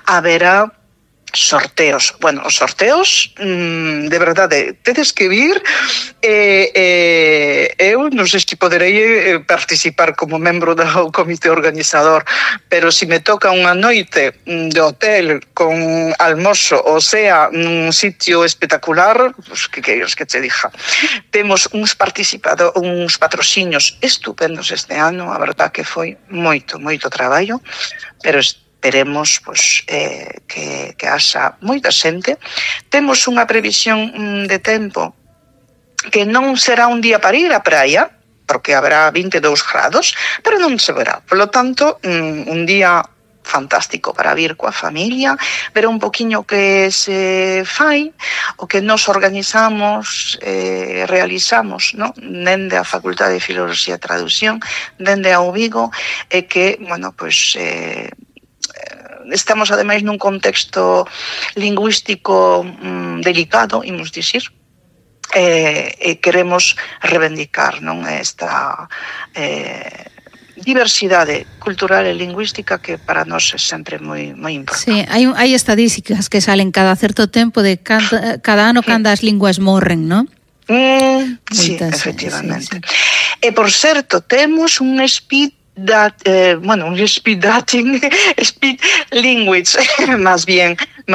haberá sorteos. Bueno, os sorteos, de verdade, tedes que vir. Eu non sei se poderei participar como membro do comité organizador, pero se me toca unha noite de hotel con almozo, o sea, nun sitio espectacular, pues, que queres que te diga. Temos uns patrociños estupendos este ano, a verdad que foi moito traballo, pero esperemos pues, que haxa moita xente. Temos unha previsión de tempo que non será un día para ir á praia, porque haberá 22 grados, pero non se verá. Por lo tanto, un día fantástico para vir coa familia, ver un poquinho que se fai, o que nos organizamos, realizamos, ¿no? Dende a Facultade de Filoloxía e Traducción, dende ao Vigo, e que, bueno, pues... estamos ademais nun contexto lingüístico delicado, imos dicir, e queremos reivindicar, non, esta diversidade cultural e lingüística que para nós é sempre moi importante. Sí, hai estadísticas que salen cada certo tempo de cada ano cando as linguas morren, non? Sí, efectivamente. Sí. E por certo, temos un speed language, más ben,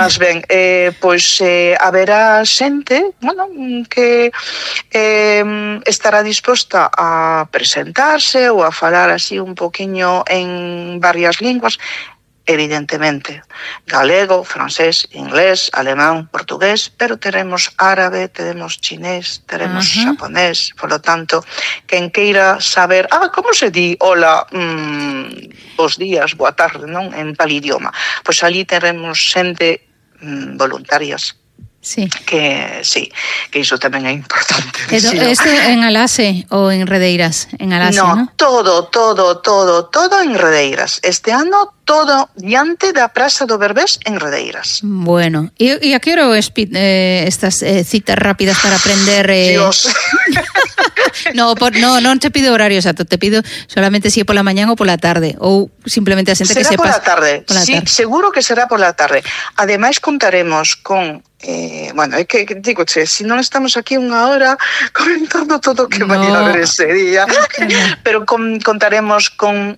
haberá xente, que estará disposta a presentarse ou a falar así un poquinho en varias linguas, evidentemente, galego, francés, inglés, alemán, portugués, pero teremos árabe, tenemos chinés, teremos xaponés, por lo tanto, quen queira saber, como se di hola, bos días, boa tarde, non, en tal idioma, pois ali teremos xente voluntarias. Sí. Que iso tamén é importante. Isto en Alase ou en Redeiras? En Alase, no, todo en Redeiras. Este ano todo diante da Praza do Berbés en Redeiras. Bueno, e a que hora estas citas rápidas para aprender? Dios. non te pido horario exacto, te pido solamente si é pola mañán ou pola tarde, ou simplemente a xente que sepas. Será pola tarde, sí, seguro que será pola tarde. Ademais contaremos con é que digo, se non estamos aquí unha hora comentando todo o que vai a haber ese día, pero contaremos con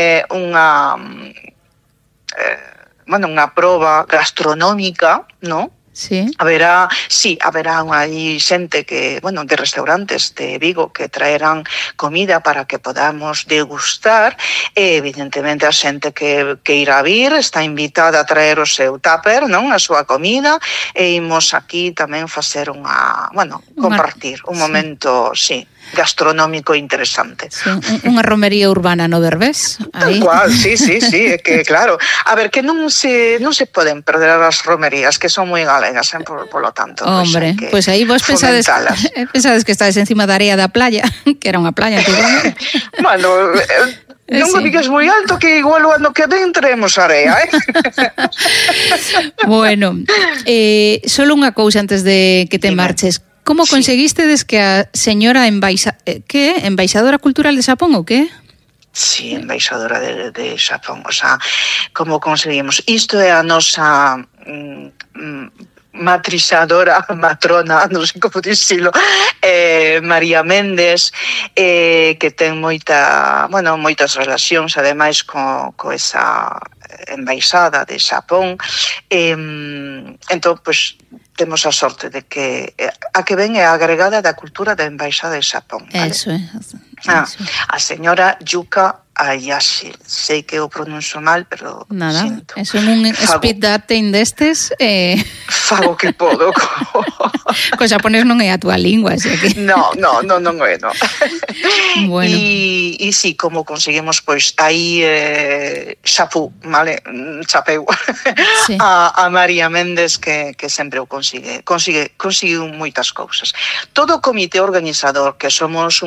unha proba gastronómica, non? Sí. Haberá aí xente que, de restaurantes de Vigo que traerán comida para que podamos degustar, e evidentemente a xente que irá vir está invitada a traer o seu tupper, non, a súa comida, e imos aquí tamén facer compartir un momento, gastronómico interesante. Sí, unha romería urbana no Berbés. Tal cual, sí, é que claro. A ver, que non se poden perder as romerías, que son moi galegas, polo tanto. Hombre, pois aí vos pensades que estáis encima da area da playa, que era unha playa antigamente. Bueno, non o digas moi alto, que igual o ano que ven traemos area, Bueno, solo unha cousa antes de que te marches. Como conseguistedes que a señora embaixadora cultural de Xapón ou que? Sí, embaixadora de Xapón, o sea, como conseguimos? Isto é a nosa matrona, non sei como dicilo, María Méndez, que ten moitas relacións, ademais, co esa embaixada de Xapón. Entón, pois, temos a sorte de que a que ven é a agregada da cultura da embaixada de Xapón. Vale? Eso é. A señora Yuka Ayashi. Sei que o pronuncio mal, pero nada, sinto. Eso é un speed dating destes. Fago que podo. Co xaponés non é a túa lingua, así que... No é, no. Bueno. E sí, como conseguimos, pois, aí xapú, vale, chapeu, sí. a María Méndez, que sempre o consigue moitas cousas. Todo o comité organizador, que somos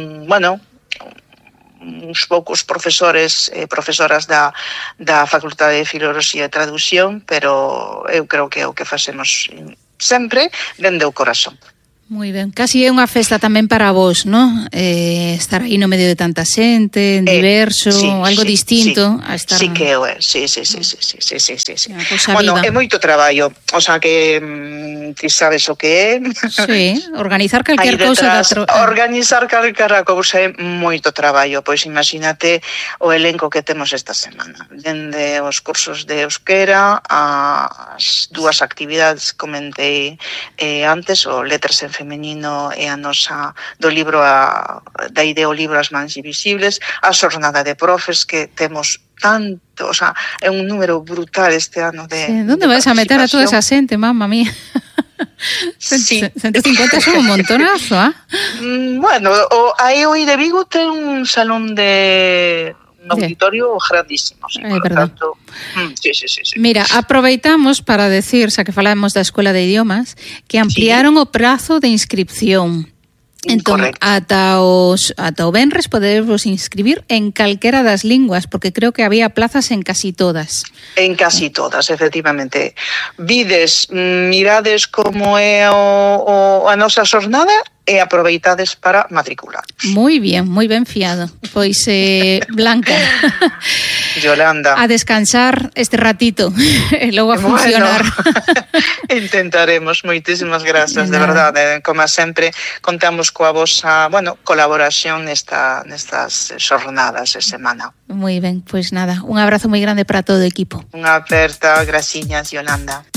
uns poucos profesores e profesoras da Facultade de Filoloxía e Traducción, pero eu creo que é o que facemos sempre dende o corazón. Moi ben, casi é unha festa tamén para vos, non? Estar aí no medio de tanta xente, en diverso, algo distinto a estar... Sí que é, sí. Bueno, é moito traballo, o sea que ti sabes o que é. Sí, organizar calquer cousa. Organizar calquera cousa é moito traballo, pois imagínate o elenco que temos esta semana, dende os cursos de euskera, as dúas actividades comentei antes, o Letras en femenino e a nosa do libro da idea o libro As mans invisibles, a xornada de profes que temos tanto, o sea, é un número brutal este ano de... Sí, onde vais a meter a toda esa xente, mamma mía? Sí. 150 son un montonazo, Bueno, aí o de Vigo ten un salón de... un auditorio grandísimo, sí, por tanto... Sí. Mira, aproveitamos para decir, xa que falamos da Escola de Idiomas, que ampliaron o prazo de inscripción. Entón, ata o venres podemos inscribir en calquera das linguas, porque creo que había plazas en casi todas. En casi todas, efectivamente. Vides, mirades como é a nosa xornada e aproveitades para matricular. Moi ben fiado. Pois, Blanca, Yolanda, a descansar este ratito e logo a funcionar. Intentaremos, moitísimas grazas, de verdade. Como sempre, contamos coa vosa, colaboración nestas xornadas de semana. Moi ben, pois nada, un abrazo moi grande para todo o equipo. Unha aperta, graciñas, Yolanda.